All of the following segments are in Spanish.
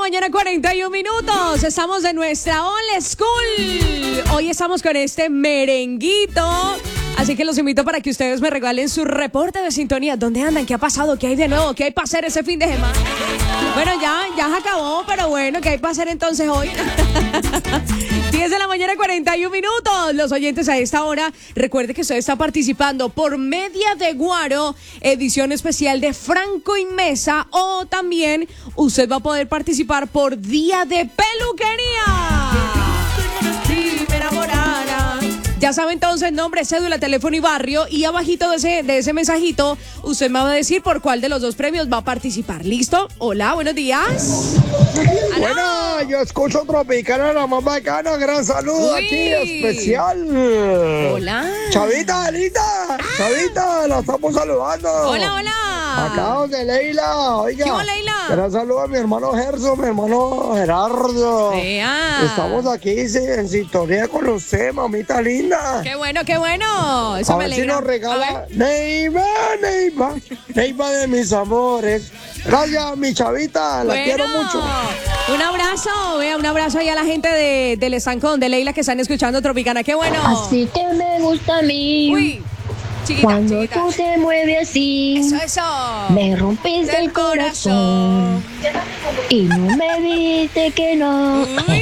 mañana, 41 minutos. Estamos de nuestra Old School. Hoy estamos con este merenguito. Así que los invito para que ustedes me regalen su reporte de sintonía. ¿Dónde andan? ¿Qué ha pasado? ¿Qué hay de nuevo? ¿Qué hay para hacer ese fin de semana? Bueno, ya se acabó, pero bueno, ¿qué hay para hacer entonces hoy? 10 de la mañana, 41 minutos. Los oyentes a esta hora, recuerde que usted está participando por Media de Guaro, edición especial de Franco y Mesa, o también usted va a poder participar por Día de Peluquería. Si me enamorara. Ya sabe entonces nombre, cédula, teléfono y barrio, y abajito de ese mensajito usted me va a decir por cuál de los dos premios va a participar. ¿Listo? Hola, buenos días. Bueno, yo escucho Tropicana, la más bacana. Gran saludo aquí, especial. Hola. Chavita, Anita. Chavita, la estamos saludando. Hola. Acá donde Leila. Oiga. ¿Qué hola, Leila? Gran saludo a mi hermano Gerson, mi hermano Gerardo. ¡Ea! Estamos aquí sí, en sintonía con usted, mamita linda. ¡Qué bueno, qué bueno! Eso a me ver si alegra. nos regala Neiva de mis amores. Gracias, mi chavita, la quiero mucho. Un abrazo, un abrazo ahí a la gente del estancón de Leila que están escuchando Tropicana. ¡Qué bueno! Así que me gusta a mí. Uy, chiquita, Cuando chiquita. tú te mueves así, Eso. me rompes el corazón y no me dices que no.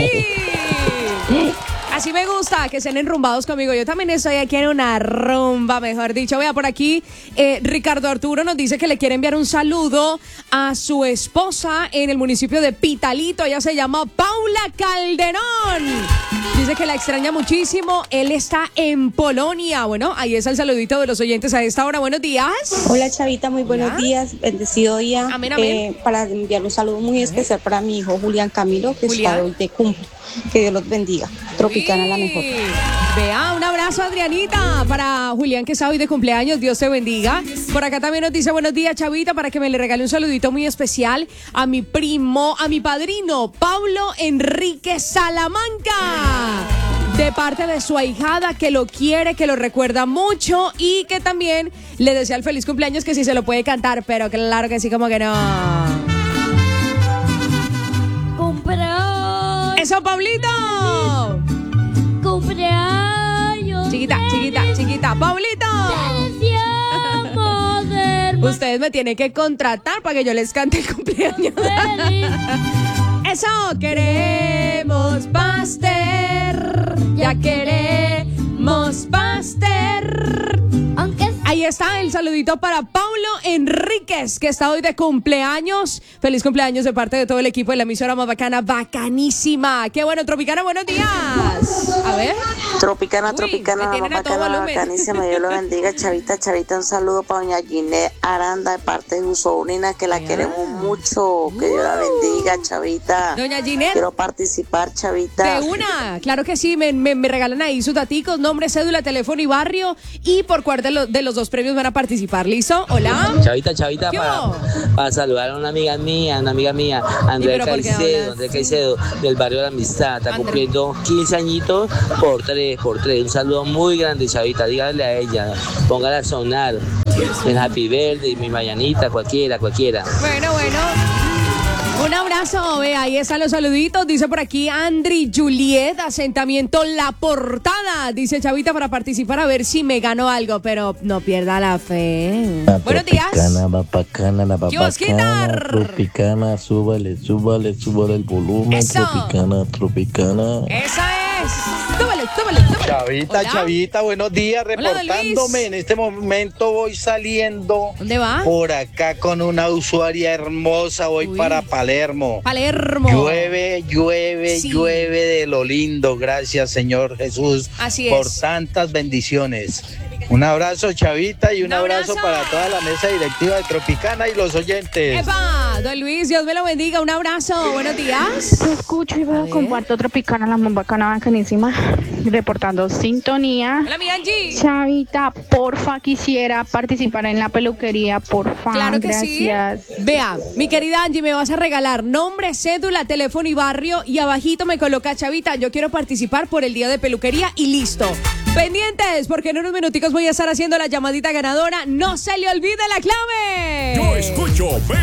Uy. Así me gusta, que sean enrumbados conmigo. Yo también estoy aquí en una rumba, mejor dicho. Vea, por aquí Ricardo Arturo nos dice que le quiere enviar un saludo a su esposa en el municipio de Pitalito. Ella se llama Paula Calderón. Dice que la extraña muchísimo. Él está en Polonia. Bueno, ahí está el saludito de los oyentes a esta hora. Buenos días. Hola Chavita, muy buenos días, bendecido día. Amén, amén. Para enviar un saludo muy especial para mi hijo Julián Camilo, que Julián. está hoy de cumple. Que Dios los bendiga. Tropicana la mejor. Vea, un abrazo, Adrianita, para Julián, que está hoy de cumpleaños. Dios te bendiga. Por acá también nos dice buenos días, Chavita, para que me le regale un saludito muy especial a mi primo, a mi padrino, Pablo Enrique Salamanca. De parte de su ahijada, que lo quiere, que lo recuerda mucho y que también le desea el feliz cumpleaños, que sí se lo puede cantar, pero claro que sí, como que no. Cumpleaños. ¡Eso, Pablito! Cumpleaños. Chiquita. ¡Pablito! Ustedes me tienen que contratar para que yo les cante el cumpleaños. Eso, queremos pastel. Ya queremos pastel. Ahí está el saludito para Paulo Enríquez, que está hoy de cumpleaños. Feliz cumpleaños de parte de todo el equipo de la emisora más bacana, bacanísima. Qué bueno, Tropicana, buenos días. A ver. Tropicana, Uy, Tropicana, me tienen la a todo bacana, volumen. bacanísima. Dios lo bendiga, Chavita, un saludo para doña Ginette Aranda de parte de su sobrina, que la queremos mucho. Que Dios la bendiga, Chavita. Doña Ginette. Quiero participar, Chavita. De una, claro que sí, me regalan ahí sus daticos, nombre, cédula, teléfono y barrio, y por cuál de los dos premios van a participar. ¿Listo? Hola. Chavita, ¿Qué hubo? para saludar a una amiga mía, Andrea pero ¿por qué hablas? Caicedo, del barrio de la Amistad. Está Andrea. cumpliendo 15 añitos por 3. Un saludo muy grande, Chavita. Dígale a ella, póngala a sonar. En Happy Birthday, mi mañanita, cualquiera. Bueno. Un abrazo, ve, ahí están los saluditos. Dice por aquí Andri Juliet, asentamiento La Portada. Dice Chavita para participar a ver si me gano algo, pero no pierda la fe. Buenos días. Bacana, ¿Qué vas a quitar? Tropicana, súbale el volumen. Eso. Tropicana. Esa es. Tómale. Hola. Chavita, buenos días. Hola, don Reportándome. Luis. En este momento voy saliendo ¿Dónde va? por acá con una usuaria hermosa. Voy Uy. para Palermo. Palermo. Llueve Sí. de lo lindo. Gracias, Señor Jesús, Así por es. tantas bendiciones. Un abrazo, Chavita, y un abrazo para toda la mesa directiva de Tropicana y los oyentes. ¡Epa! Don Luis, Dios me lo bendiga. Un abrazo. Buenos días. Te escucho y veo, comparto Tropicana, la más bacana, bacanísima, reportando sintonía. Hola, mi Angie. Chavita, porfa, quisiera participar en la peluquería, porfa. Claro que gracias. sí. Vea, mi querida Angie, me vas a regalar nombre, cédula, teléfono y barrio, y abajito me coloca Chavita, yo quiero participar por el día de peluquería y listo. Pendientes, porque en unos minuticos voy a estar haciendo la llamadita ganadora. No se le olvide la clave. Yo escucho